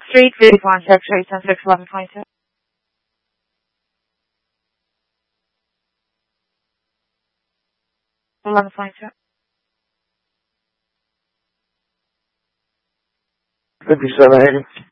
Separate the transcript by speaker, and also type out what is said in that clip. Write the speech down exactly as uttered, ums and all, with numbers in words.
Speaker 1: Street, fifty-one, X-ray, ten six eleven twenty-two. eleven twenty-two.
Speaker 2: fifty-seven eighty.